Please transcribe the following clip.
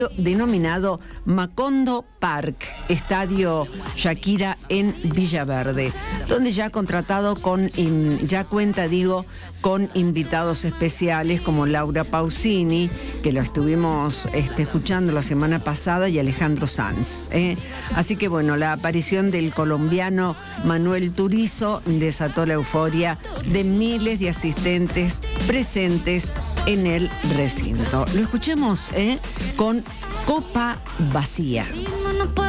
denominado Macondo Park, Estadio Shakira en Villaverde, donde ya ha contratado ya cuenta con invitados especiales como Laura Pausini, que lo estuvimos escuchando la semana pasada, y Alejandro Sanz. Así que bueno, la aparición del colombiano Manuel Turizo desató la euforia de miles de asistentes presentes en el recinto. Lo escuchemos con Copa Vacía.